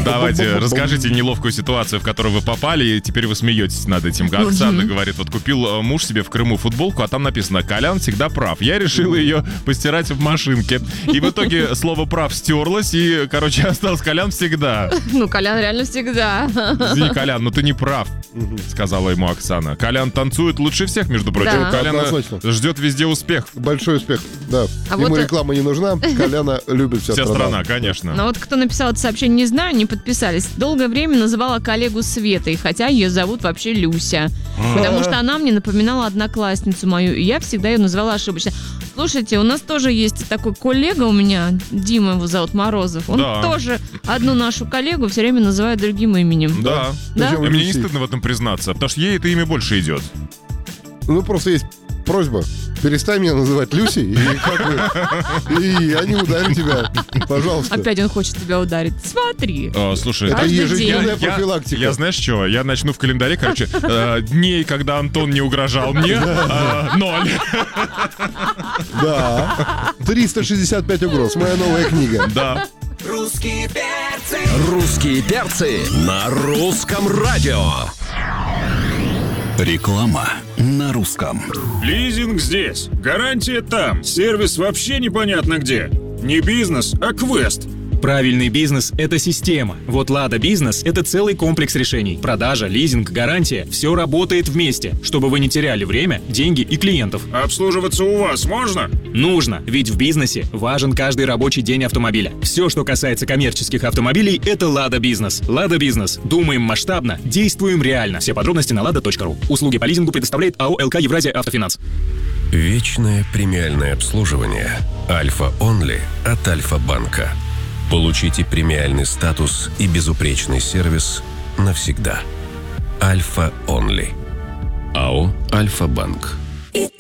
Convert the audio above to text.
Давайте, расскажите неловкую ситуацию, в которую вы попали, и теперь вы смеетесь над этим. Оксана говорит, вот купил муж себе в Крыму футболку, а там написано «Колян всегда прав». Я решил ее постирать в машинке. И в итоге слово «прав» стерлось, и, короче, остался Колян всегда. Ну, Колян реально всегда. Извини, Колян, но ты не прав, сказала ему Оксана. Колян танцует лучше всех, между прочим. Да. Коляна Однозначно. ждет везде успех. Большой успех, да. А Ему вот- реклама не нужна, Коляна любит вся Вся страна. страна, конечно. Но вот кто написал это сообщение, не знаю, не подписались. Долгое время называла коллегу Светой, хотя ее зовут вообще Люся. Потому что она мне напоминала одноклассницу мою, и я всегда ее называла ошибочно. Слушайте, у нас тоже есть такой коллега у меня, Дима его зовут, Морозов. Он Да. тоже одну нашу коллегу все время называет другим именем. Да. Да? Причем И мне не Люси. стыдно в этом признаться, потому что ей это имя больше идет. Ну, просто есть просьба. Перестань меня называть Люсей, и я не ударю тебя. Пожалуйста. Опять он хочет тебя ударить. Смотри. Слушай, Это Каждый ежедневная день. профилактика. Я знаешь что? Я начну в календаре, короче, дней, когда Антон не угрожал мне, 0. Да. 365 угроз. Моя новая книга. Да. Русские перцы. Русские перцы на русском радио. Реклама на русском. Лизинг здесь, гарантия там, сервис вообще непонятно где. Не бизнес, а квест. Правильный бизнес – это система. Вот Лада Бизнес – это целый комплекс решений. Продажа, лизинг, гарантия – все работает вместе, чтобы вы не теряли время, деньги и клиентов. Обслуживаться у вас можно? Нужно, ведь в бизнесе важен каждый рабочий день автомобиля. Все, что касается коммерческих автомобилей – это Лада Бизнес. Лада Бизнес. Думаем масштабно, действуем реально. Все подробности на lada.ru. Услуги по лизингу предоставляет АО «ЛК Евразия Автофинанс». Вечное премиальное обслуживание Альфа Онли от Альфа-банка. Получите премиальный статус и безупречный сервис навсегда. Альфа Онли. АО «Альфа-банк». И